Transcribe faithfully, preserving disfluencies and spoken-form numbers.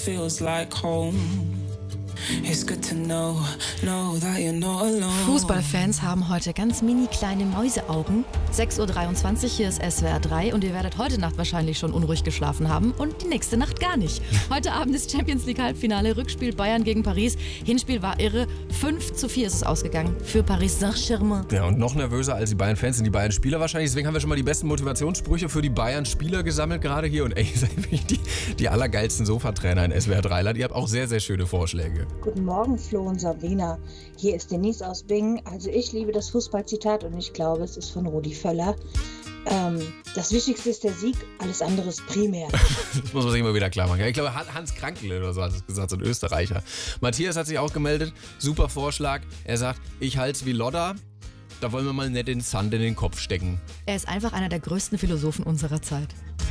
feels like home. It's good to know, know that you're not alone. Fußballfans haben heute ganz mini kleine Mäuseaugen. sechs Uhr dreiundzwanzig, hier ist S W R drei und ihr werdet heute Nacht wahrscheinlich schon unruhig geschlafen haben und die nächste Nacht gar nicht. Heute Abend ist Champions League Halbfinale, Rückspiel Bayern gegen Paris. Hinspiel war irre, fünf zu vier ist es ausgegangen für Paris Saint-Germain. Ja, und noch nervöser als die Bayern-Fans sind die Bayern-Spieler wahrscheinlich. Deswegen haben wir schon mal die besten Motivationssprüche für die Bayern-Spieler gesammelt gerade hier. Und ey, ihr seid wirklich die, die allergeilsten Sofatrainer in S W R drei Land. Ihr habt auch sehr, sehr schöne Vorschläge. Guten Morgen, Flo und Sabrina. Hier ist Denise aus Bingen. Also ich liebe das Fußballzitat und ich glaube, es ist von Rudi Völler. Ähm, das Wichtigste ist der Sieg, alles andere ist primär. Das muss man sich immer wieder klar machen. Ich glaube, Hans Krankl oder so hat es gesagt, so ein Österreicher. Matthias hat sich auch gemeldet. Super Vorschlag. Er sagt, ich halt's wie Lodder. Da wollen wir mal nicht den Sand in den Kopf stecken. Er ist einfach einer der größten Philosophen unserer Zeit.